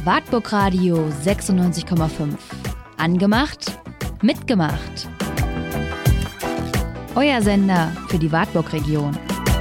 Wartburg Radio 96,5. Angemacht, mitgemacht. Euer Sender für die Wartburg-Region.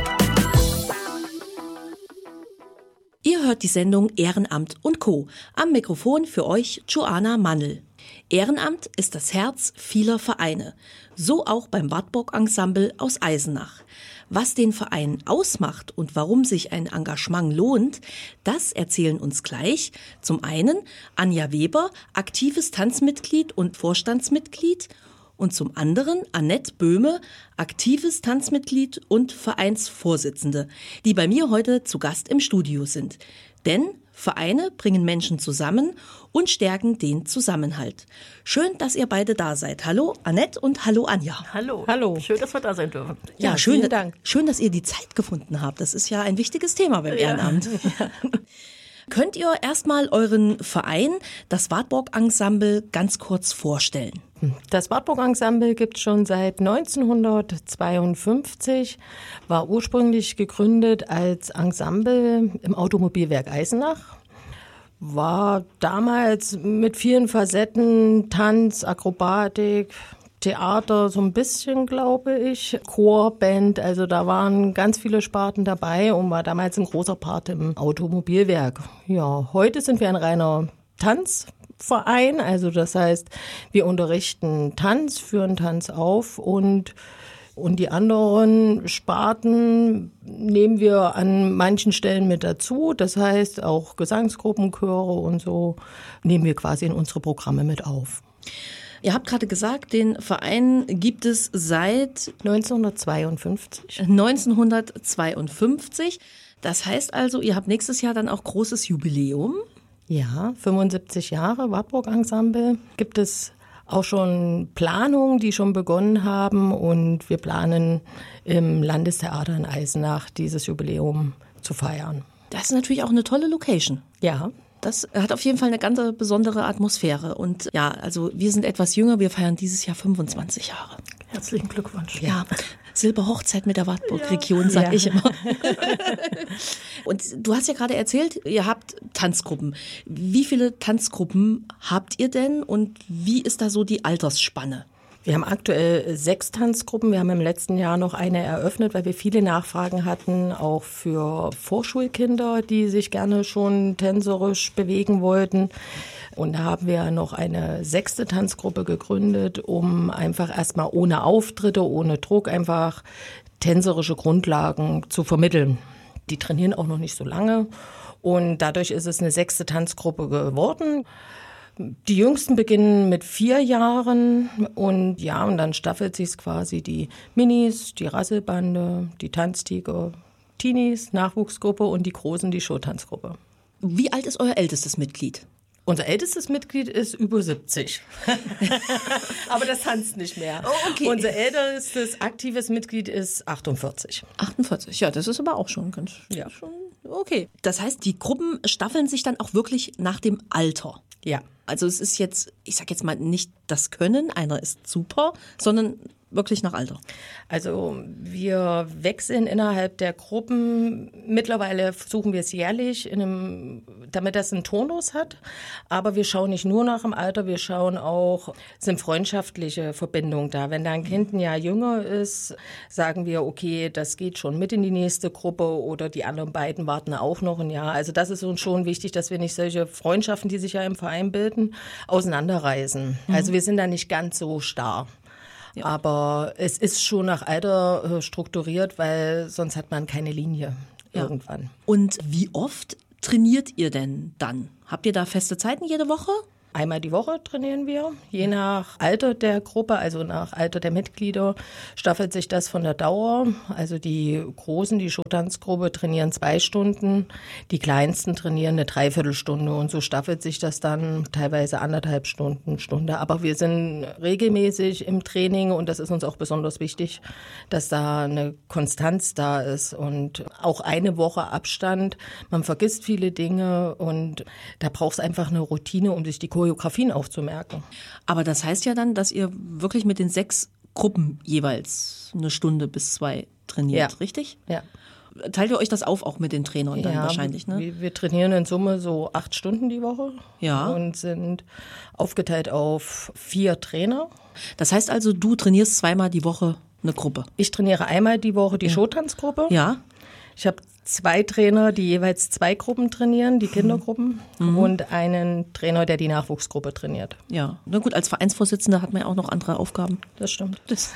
Ihr hört die Sendung Ehrenamt und Co. Am Mikrofon für euch Joanna Mannl. Ehrenamt ist das Herz vieler Vereine. So auch beim Wartburg-Ensemble aus Eisenach. Was den Verein ausmacht und warum sich ein Engagement lohnt, das erzählen uns gleich zum einen Anja Weber, aktives Tanzmitglied und Vorstandsmitglied, und zum anderen Annette Böhme, aktives Tanzmitglied und Vereinsvorsitzende, die bei mir heute zu Gast im Studio sind. Denn Vereine bringen Menschen zusammen und stärken den Zusammenhalt. Schön, dass ihr beide da seid. Hallo Annette und hallo Anja. Hallo. Hallo. Schön, dass wir da sein dürfen. Ja, vielen Dank. Schön, dass ihr die Zeit gefunden habt. Das ist ja ein wichtiges Thema beim Ehrenamt. Ja. Könnt ihr erstmal euren Verein, das Wartburg-Ensemble, ganz kurz vorstellen? Das Wartburg-Ensemble gibt es schon seit 1952, war ursprünglich gegründet als Ensemble im Automobilwerk Eisenach, war damals mit vielen Facetten, Tanz, Akrobatik, Theater so ein bisschen, glaube ich, Chorband, also da waren ganz viele Sparten dabei und war damals ein großer Part im Automobilwerk. Ja, heute sind wir ein reiner Tanzverein, also das heißt, wir unterrichten Tanz, führen Tanz auf und die anderen Sparten nehmen wir an manchen Stellen mit dazu. Das heißt, auch Gesangsgruppen, Chöre und so nehmen wir quasi in unsere Programme mit auf. Ihr habt gerade gesagt, den Verein gibt es seit 1952. 1952. Das heißt also, ihr habt nächstes Jahr dann auch großes Jubiläum. Ja, 75 Jahre Wartburg-Ensemble. Gibt es auch schon Planungen, die schon begonnen haben, und wir planen im Landestheater in Eisenach dieses Jubiläum zu feiern. Das ist natürlich auch eine tolle Location. Ja. Das hat auf jeden Fall eine ganz besondere Atmosphäre. Und ja, also wir sind etwas jünger, wir feiern dieses Jahr 25 Jahre. Herzlichen Glückwunsch. Ja, Silberhochzeit mit der Wartburg-Region, sage ich immer. Und du hast ja gerade erzählt, ihr habt Tanzgruppen. Wie viele Tanzgruppen habt ihr denn und wie ist da so die Altersspanne? Wir haben aktuell 6 Tanzgruppen. Wir haben im letzten Jahr noch eine eröffnet, weil wir viele Nachfragen hatten, auch für Vorschulkinder, die sich gerne schon tänzerisch bewegen wollten. Und da haben wir noch eine 6. Tanzgruppe gegründet, um einfach erstmal ohne Auftritte, ohne Druck einfach tänzerische Grundlagen zu vermitteln. Die trainieren auch noch nicht so lange und dadurch ist es eine 6. Tanzgruppe geworden. Die Jüngsten beginnen mit 4 Jahren und dann staffelt sich's quasi die Minis, die Rasselbande, die Tanztiger, Teenies, Nachwuchsgruppe und die Großen, die Showtanzgruppe. Wie alt ist euer ältestes Mitglied? Unser ältestes Mitglied ist über 70. Aber das tanzt nicht mehr. Oh, okay. Unser ältestes aktives Mitglied ist 48. 48, ja, das ist aber auch schon ganz schon okay. Das heißt, die Gruppen staffeln sich dann auch wirklich nach dem Alter. Ja. Also es ist jetzt, ich sag jetzt mal nicht das Können, einer ist super, sondern wirklich nach Alter. Also wir wechseln innerhalb der Gruppen. Mittlerweile versuchen wir es jährlich, damit das einen Turnus hat. Aber wir schauen nicht nur nach dem Alter, wir schauen auch, sind freundschaftliche Verbindungen da. Wenn da ein Kind ein Jahr jünger ist, sagen wir, okay, das geht schon mit in die nächste Gruppe oder die anderen beiden warten auch noch ein Jahr. Also das ist uns schon wichtig, dass wir nicht solche Freundschaften, die sich ja im Verein bilden, auseinanderreißen. Also wir sind da nicht ganz so starr. Ja. Aber es ist schon nach Alter strukturiert, weil sonst hat man keine Linie irgendwann. Und wie oft trainiert ihr denn dann? Habt ihr da feste Zeiten jede Woche? Einmal die Woche trainieren wir, je nach Alter der Gruppe, also nach Alter der Mitglieder, staffelt sich das von der Dauer. Also die Großen, die Showtanzgruppe, trainieren 2 Stunden, die Kleinsten trainieren eine Dreiviertelstunde und so staffelt sich das dann teilweise 1,5 Stunden, Stunde. Aber wir sind regelmäßig im Training und das ist uns auch besonders wichtig, dass da eine Konstanz da ist und auch eine Woche Abstand. Man vergisst viele Dinge und da braucht es einfach eine Routine, um sich die Choreografien aufzumerken. Aber das heißt ja dann, dass ihr wirklich mit den 6 Gruppen jeweils 1 Stunde bis 2 trainiert, richtig? Ja. teilt ihr euch das auf, auch mit den Trainern dann wahrscheinlich, ne? Wir trainieren in Summe so 8 Stunden die Woche und sind aufgeteilt auf 4 Trainer. Das heißt also, du trainierst zweimal die Woche eine Gruppe? Ich trainiere einmal die Woche die Showtanzgruppe. Ja. Ich habe 2 Trainer, die jeweils 2 Gruppen trainieren, die Kindergruppen, und einen Trainer, der die Nachwuchsgruppe trainiert. Ja, na gut, als Vereinsvorsitzender hat man ja auch noch andere Aufgaben. Das stimmt. Das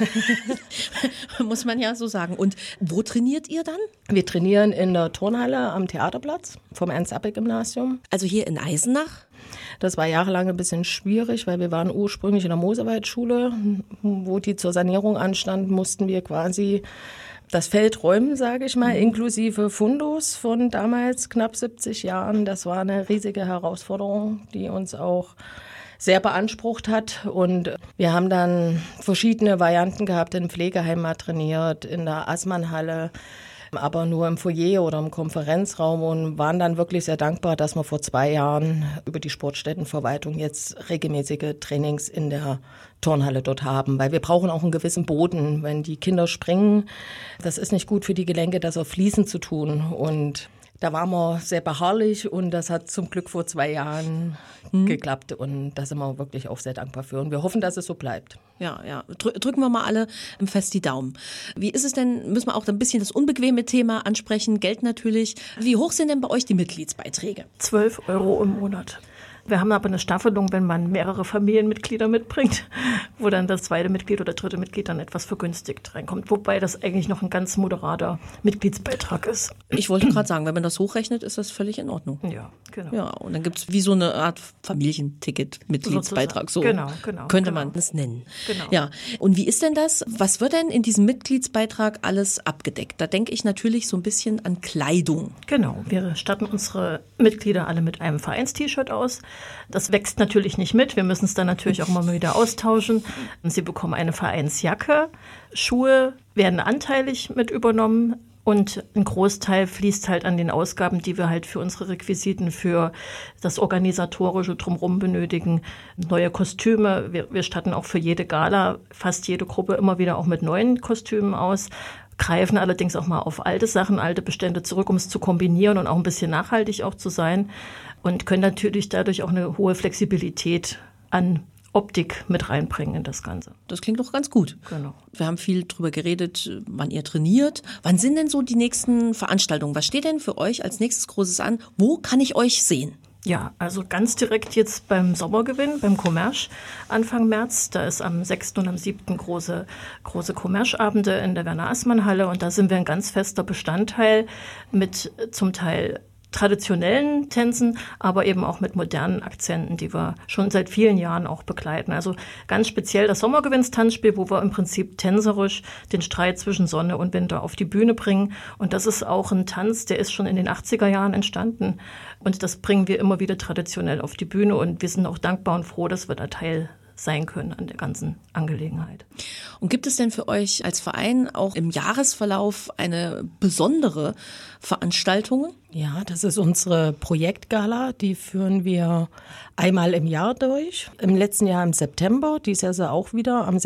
muss man ja so sagen. Und wo trainiert ihr dann? Wir trainieren in der Turnhalle am Theaterplatz vom Ernst-Appel-Gymnasium. Also hier in Eisenach? Das war jahrelang ein bisschen schwierig, weil wir waren ursprünglich in der Mosewaldschule. Wo die zur Sanierung anstand, mussten wir quasi das Feld räumen, sage ich mal, inklusive Fundus von damals knapp 70 Jahren. Das war eine riesige Herausforderung, die uns auch sehr beansprucht hat. Und wir haben dann verschiedene Varianten gehabt, im Pflegeheim mal trainiert, in der Assmannhalle, aber nur im Foyer oder im Konferenzraum, und waren dann wirklich sehr dankbar, dass wir vor 2 Jahren über die Sportstättenverwaltung jetzt regelmäßige Trainings in der Turnhalle dort haben, weil wir brauchen auch einen gewissen Boden. Wenn die Kinder springen, das ist nicht gut für die Gelenke, das auf Fliesen zu tun, und da waren wir sehr beharrlich, und das hat zum Glück vor 2 Jahren geklappt, und da sind wir wirklich auch sehr dankbar für, und wir hoffen, dass es so bleibt. Ja. Drücken wir mal alle fest die Daumen. Wie ist es denn, müssen wir auch ein bisschen das unbequeme Thema ansprechen, Geld natürlich. Wie hoch sind denn bei euch die Mitgliedsbeiträge? 12 € im Monat. Wir haben aber eine Staffelung, wenn man mehrere Familienmitglieder mitbringt, wo dann das 2. Mitglied oder 3. Mitglied dann etwas vergünstigt reinkommt. Wobei das eigentlich noch ein ganz moderater Mitgliedsbeitrag ist. Ich wollte gerade sagen, wenn man das hochrechnet, ist das völlig in Ordnung. Ja, genau. Ja, und dann gibt es wie so eine Art Familienticket, Mitgliedsbeitrag. So genau, könnte man es nennen. Genau. Ja. Und wie ist denn das? Was wird denn in diesem Mitgliedsbeitrag alles abgedeckt? Da denke ich natürlich so ein bisschen an Kleidung. Genau. Wir statten unsere Mitglieder alle mit einem Vereins-T-Shirt aus. Das wächst natürlich nicht mit. Wir müssen es dann natürlich auch immer mal wieder austauschen. Sie bekommen eine Vereinsjacke. Schuhe werden anteilig mit übernommen. Und ein Großteil fließt halt an den Ausgaben, die wir halt für unsere Requisiten, für das Organisatorische drumherum benötigen. Neue Kostüme. Wir statten auch für jede Gala, fast jede Gruppe immer wieder auch mit neuen Kostümen aus. Greifen allerdings auch mal auf alte Sachen, alte Bestände zurück, um es zu kombinieren und auch ein bisschen nachhaltig auch zu sein. Und können natürlich dadurch auch eine hohe Flexibilität an Optik mit reinbringen in das Ganze. Das klingt doch ganz gut. Genau. Wir haben viel drüber geredet, wann ihr trainiert. Wann sind denn so die nächsten Veranstaltungen? Was steht denn für euch als nächstes Großes an? Wo kann ich euch sehen? Ja, also ganz direkt jetzt beim Sommergewinn, beim Commerce Anfang März. Da ist am 6. und am 7. große Commerce-Abende in der Werner-Assmann-Halle. Und da sind wir ein ganz fester Bestandteil mit zum Teil traditionellen Tänzen, aber eben auch mit modernen Akzenten, die wir schon seit vielen Jahren auch begleiten. Also ganz speziell das Sommergewinnstanzspiel, wo wir im Prinzip tänzerisch den Streit zwischen Sonne und Winter auf die Bühne bringen. Und das ist auch ein Tanz, der ist schon in den 80er Jahren entstanden. Und das bringen wir immer wieder traditionell auf die Bühne. Und wir sind auch dankbar und froh, dass wir da Teil sein können an der ganzen Angelegenheit. Und gibt es denn für euch als Verein auch im Jahresverlauf eine besondere Veranstaltung? Ja, das ist unsere Projektgala. Die führen wir einmal im Jahr durch. Im letzten Jahr im September, dieses Jahr ist er auch wieder am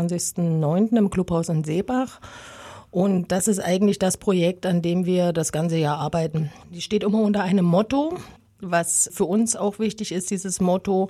26.09. im Clubhaus in Seebach. Und das ist eigentlich das Projekt, an dem wir das ganze Jahr arbeiten. Die steht immer unter einem Motto, was für uns auch wichtig ist, dieses Motto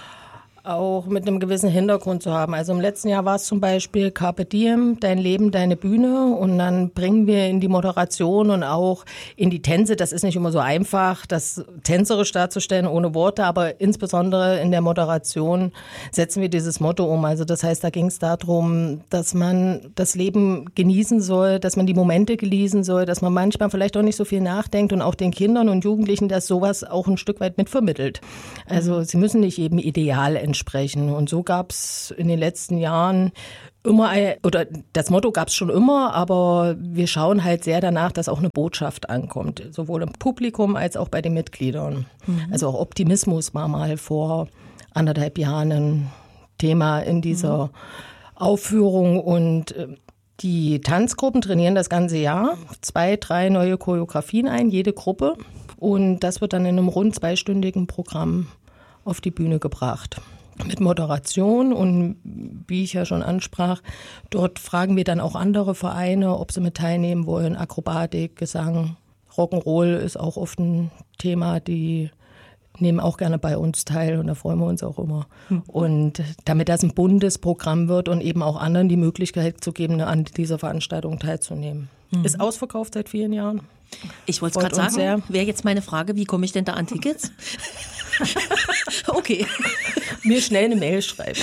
auch mit einem gewissen Hintergrund zu haben. Also im letzten Jahr war es zum Beispiel Carpe Diem, dein Leben, deine Bühne, und dann bringen wir in die Moderation und auch in die Tänze, das ist nicht immer so einfach, das tänzerisch darzustellen ohne Worte, aber insbesondere in der Moderation setzen wir dieses Motto um. Also das heißt, da ging es darum, dass man das Leben genießen soll, dass man die Momente genießen soll, dass man manchmal vielleicht auch nicht so viel nachdenkt und auch den Kindern und Jugendlichen, dass sowas auch ein Stück weit mitvermittelt. Also sie müssen nicht jedem Ideal entsprechen. Und so gab es in den letzten Jahren immer, oder das Motto gab es schon immer, aber wir schauen halt sehr danach, dass auch eine Botschaft ankommt, sowohl im Publikum als auch bei den Mitgliedern. Also auch Optimismus war mal vor 1,5 Jahren ein Thema in dieser Aufführung, und die Tanzgruppen trainieren das ganze Jahr 2, 3 neue Choreografien ein, jede Gruppe, und das wird dann in einem rund 2-stündigen Programm auf die Bühne gebracht. mit Moderation und wie ich ja schon ansprach, dort fragen wir dann auch andere Vereine, ob sie mit teilnehmen wollen. Akrobatik, Gesang, Rock'n'Roll ist auch oft ein Thema, die nehmen auch gerne bei uns teil und da freuen wir uns auch immer. Und damit das ein buntes Programm wird und eben auch anderen die Möglichkeit zu geben, an dieser Veranstaltung teilzunehmen. Ist ausverkauft seit vielen Jahren. Ich wollte es gerade sagen, wäre jetzt meine Frage, wie komme ich denn da an Tickets? Okay. Mir schnell eine Mail schreiben.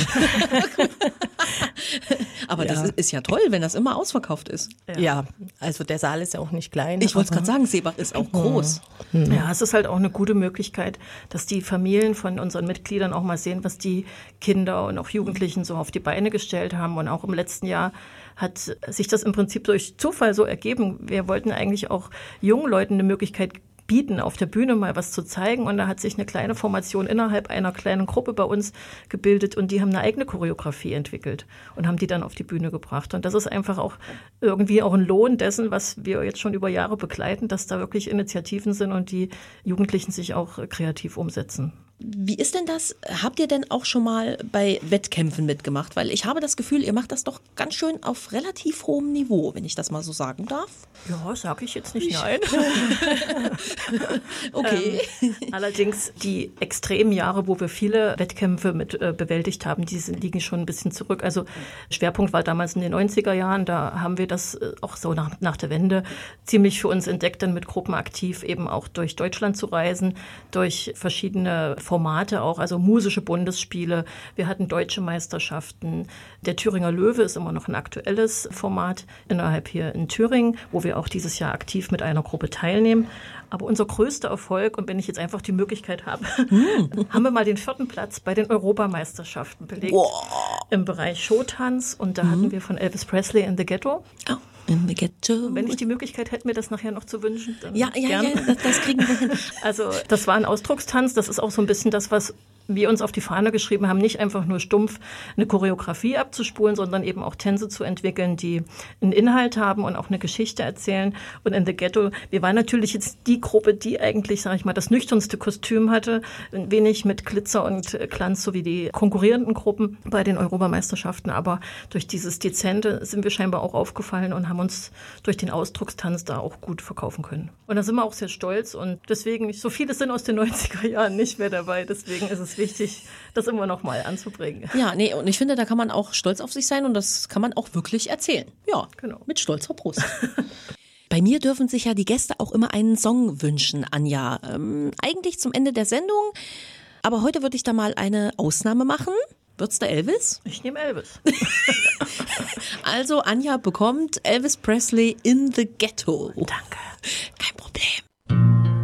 Aber das ist ja toll, wenn das immer ausverkauft ist. Ja, also der Saal ist ja auch nicht klein. Ich wollte es gerade sagen, Seebach ist auch groß. Ja, es ist halt auch eine gute Möglichkeit, dass die Familien von unseren Mitgliedern auch mal sehen, was die Kinder und auch Jugendlichen so auf die Beine gestellt haben. Und auch im letzten Jahr hat sich das im Prinzip durch Zufall so ergeben. Wir wollten eigentlich auch jungen Leuten eine Möglichkeit bieten, auf der Bühne mal was zu zeigen. Und da hat sich eine kleine Formation innerhalb einer kleinen Gruppe bei uns gebildet und die haben eine eigene Choreografie entwickelt und haben die dann auf die Bühne gebracht. Und das ist einfach auch irgendwie auch ein Lohn dessen, was wir jetzt schon über Jahre begleiten, dass da wirklich Initiativen sind und die Jugendlichen sich auch kreativ umsetzen. Wie ist denn das? Habt ihr denn auch schon mal bei Wettkämpfen mitgemacht? Weil ich habe das Gefühl, ihr macht das doch ganz schön auf relativ hohem Niveau, wenn ich das mal so sagen darf. Ja, sage ich jetzt nicht nein. Okay. Allerdings die extremen Jahre, wo wir viele Wettkämpfe mit bewältigt haben, die liegen schon ein bisschen zurück. Also Schwerpunkt war damals in den 90er Jahren, da haben wir das auch so nach der Wende ziemlich für uns entdeckt, dann mit Gruppen aktiv eben auch durch Deutschland zu reisen, durch verschiedene Formate auch, also musische Bundesspiele. Wir hatten deutsche Meisterschaften. Der Thüringer Löwe ist immer noch ein aktuelles Format innerhalb hier in Thüringen, wo wir auch dieses Jahr aktiv mit einer Gruppe teilnehmen. Aber unser größter Erfolg, und wenn ich jetzt einfach die Möglichkeit habe, haben wir mal den 4. Platz bei den Europameisterschaften belegt im Bereich Showtanz. Und da hatten wir von Elvis Presley in the Ghetto. Oh, in the Ghetto. Und wenn ich die Möglichkeit hätte, mir das nachher noch zu wünschen, dann Ja, das kriegen wir hin. Also das war ein Ausdruckstanz. Das ist auch so ein bisschen das, was wir uns auf die Fahne geschrieben haben, nicht einfach nur stumpf eine Choreografie abzuspulen, sondern eben auch Tänze zu entwickeln, die einen Inhalt haben und auch eine Geschichte erzählen. Und in the Ghetto, wir waren natürlich jetzt die Gruppe, die eigentlich, sage ich mal, das nüchternste Kostüm hatte, ein wenig mit Glitzer und Glanz, so wie die konkurrierenden Gruppen bei den Europameisterschaften. Aber durch dieses Dezente sind wir scheinbar auch aufgefallen und haben uns durch den Ausdruckstanz da auch gut verkaufen können. Und da sind wir auch sehr stolz und deswegen, so viele sind aus den 90er Jahren nicht mehr dabei, deswegen ist es wichtig, das immer noch mal anzubringen. Ja, nee, und ich finde, da kann man auch stolz auf sich sein und das kann man auch wirklich erzählen. Ja, genau. Mit stolzer Brust. Bei mir dürfen sich ja die Gäste auch immer einen Song wünschen, Anja. Eigentlich zum Ende der Sendung, aber heute würde ich da mal eine Ausnahme machen. Wird's der Elvis? Ich nehme Elvis. Also Anja bekommt Elvis Presley in the Ghetto. Danke. Kein Problem.